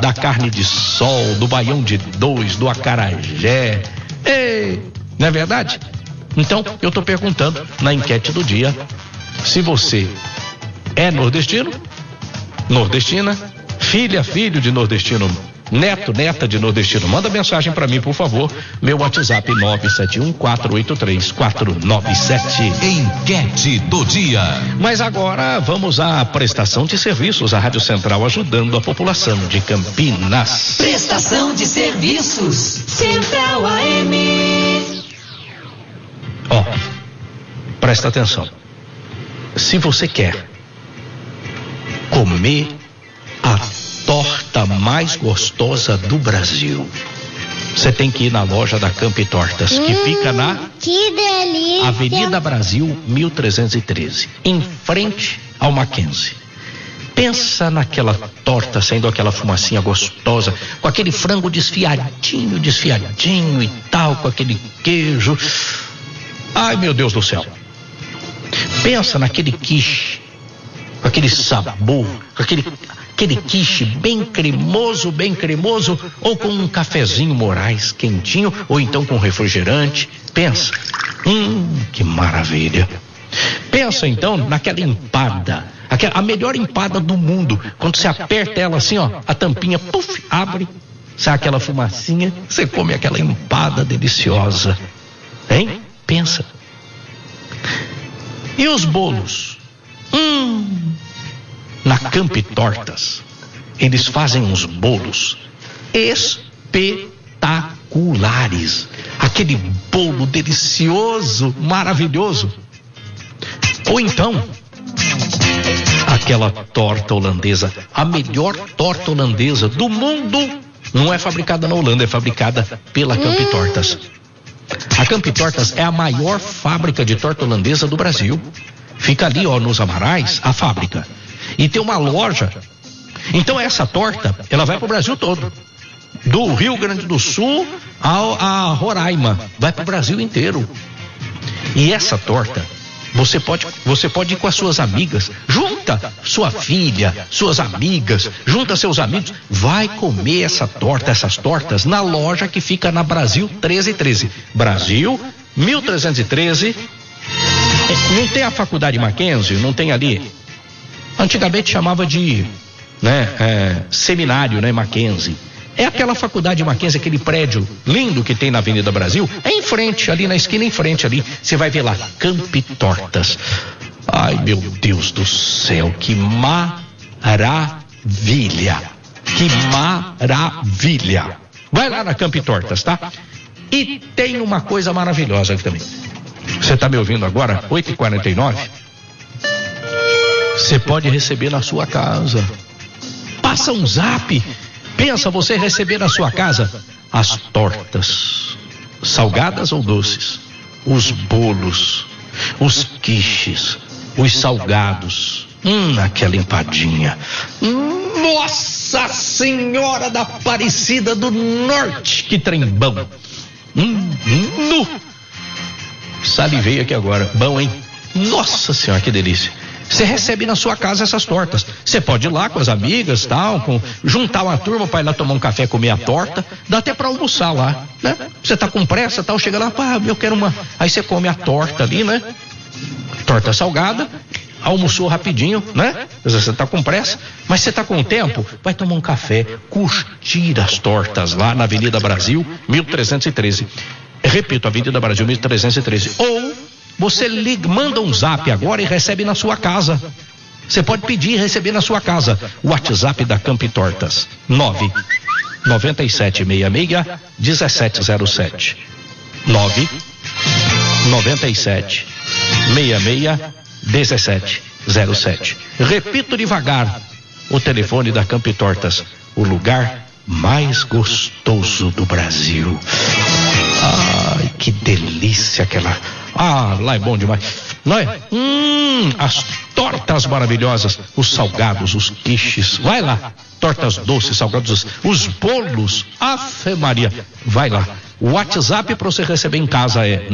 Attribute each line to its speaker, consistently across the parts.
Speaker 1: da carne de sol, do baião de dois, do acarajé. Ei, não é verdade? Então, eu tô perguntando na enquete do dia se você é nordestino, nordestina, filho de nordestino, neto, neta de nordestino. Manda mensagem pra mim, por favor. Meu WhatsApp 971-483-497.
Speaker 2: Enquete do dia.
Speaker 1: Mas agora vamos à prestação de serviços. A Rádio Central ajudando a população de Campinas.
Speaker 3: Prestação de serviços Central AM.
Speaker 1: Ó, presta atenção. Se você quer comer a torta mais gostosa do Brasil, você tem que ir na loja da Campi Tortas, que fica na
Speaker 4: que delícia.
Speaker 1: Avenida Brasil 1313, em frente ao Mackenzie. Pensa naquela torta saindo aquela fumacinha gostosa, com aquele frango desfiadinho e tal, com aquele queijo. Ai, meu Deus do céu. Pensa naquele quiche, com aquele sabor, com aquele quiche bem cremoso, ou com um cafezinho Moraes quentinho, ou então com refrigerante. Pensa, que maravilha. Pensa então naquela empada, a melhor empada do mundo. Quando você aperta ela assim, ó, a tampinha, puf, abre, sai aquela fumacinha, você come aquela empada deliciosa. Hein? Pensa. E os bolos? Na Campi Tortas, eles fazem uns bolos espetaculares. Aquele bolo delicioso, maravilhoso. Ou então, aquela torta holandesa, a melhor torta holandesa do mundo, não é fabricada na Holanda, é fabricada pela Campi Tortas. A Campi Tortas é a maior fábrica de torta holandesa do Brasil. Fica ali, ó, nos Amarais, a fábrica. E tem uma loja. Então essa torta, ela vai pro Brasil todo. Do Rio Grande do Sul a Roraima. Vai pro Brasil inteiro. E essa torta, você pode ir com as suas amigas. Junta sua filha, suas amigas, junta seus amigos. Vai comer essas tortas na loja que fica na Brasil 1313. Brasil 1313. Não tem a faculdade Mackenzie? Não tem ali? Antigamente chamava de, seminário, Mackenzie. É aquela faculdade Mackenzie, aquele prédio lindo que tem na Avenida Brasil. É em frente, ali na esquina, em frente ali. Você vai ver lá, Campi Tortas. Ai, meu Deus do céu, que maravilha. Que maravilha. Vai lá na Campi Tortas, tá? E tem uma coisa maravilhosa aqui também. Você tá me ouvindo agora? 8h49. Você pode receber na sua casa. Passa um zap. Pensa você receber na sua casa as tortas, salgadas ou doces, os bolos, os quiches, os salgados, aquela empadinha. Nossa Senhora da Aparecida do Norte, que trem bom. Salivei aqui agora. Bom, hein? Nossa Senhora, que delícia. Você recebe na sua casa essas tortas. Você pode ir lá com as amigas, tal, juntar uma turma para ir lá tomar um café, comer a torta. Dá até para almoçar lá, né? Você tá com pressa, tal, chega lá, eu quero uma. Aí você come a torta ali, né? Torta salgada. Almoçou rapidinho, né? Você tá com pressa, mas você tá com tempo, vai tomar um café, curtir as tortas lá na Avenida Brasil 1313. Repito, Avenida Brasil 1313. Ou você manda um zap agora e recebe na sua casa. Você pode pedir e receber na sua casa. O WhatsApp da Campi Tortas 99766-1707 99766-1707. Repito devagar o telefone da Campi Tortas, o lugar mais gostoso do Brasil. Ai, que delícia aquela. Lá é bom demais. Não é? As tortas maravilhosas, os salgados, os quiches. Vai lá. Tortas doces, salgados, os bolos. Ave Maria. Vai lá. O WhatsApp para você receber em casa é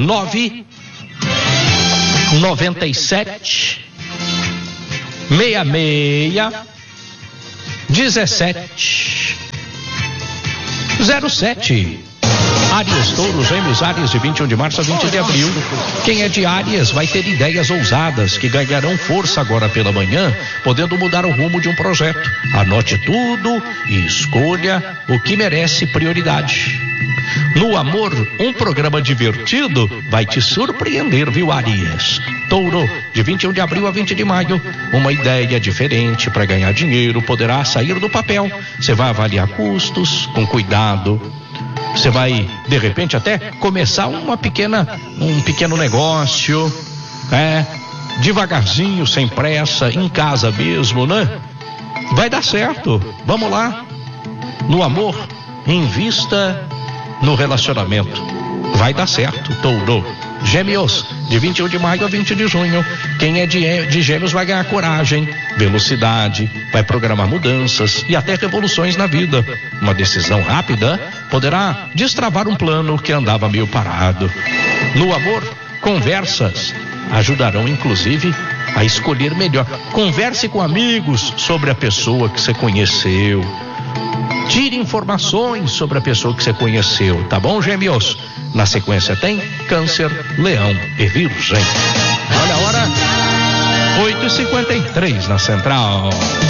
Speaker 1: 997 66 17 07. Áries, Touros, Gêmeos, Áries de 21 de março a 20 de abril. Quem é de Áries vai ter ideias ousadas que ganharão força agora pela manhã, podendo mudar o rumo de um projeto. Anote tudo e escolha o que merece prioridade. No amor, um programa divertido vai te surpreender, viu, Áries? Touro, de 21 de abril a 20 de maio, uma ideia diferente para ganhar dinheiro poderá sair do papel. Você vai avaliar custos com cuidado. Você vai, de repente, até começar um pequeno negócio, devagarzinho, sem pressa, em casa mesmo, né? Vai dar certo. Vamos lá. No amor, invista no relacionamento. Vai dar certo, Touro. Gêmeos, de 21 de maio a 20 de junho. Quem é de Gêmeos vai ganhar coragem, velocidade, vai programar mudanças e até revoluções na vida. Uma decisão rápida poderá destravar um plano que andava meio parado. No amor, conversas ajudarão inclusive a escolher melhor. Converse com amigos sobre a pessoa que você conheceu. Tire informações sobre a pessoa que você conheceu, tá bom, Gêmeos? Na sequência tem Câncer, Leão e Virgem. Olha a hora, 8h53 na Central.